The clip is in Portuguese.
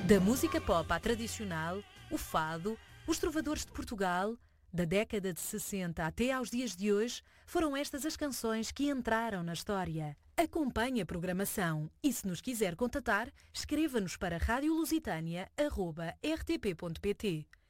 Da música pop à tradicional, o fado, os trovadores de Portugal, da década de 60 até aos dias de hoje, foram estas as canções que entraram na história. Acompanhe a programação e, se nos quiser contatar, escreva-nos para radiolusitania@rtp.pt.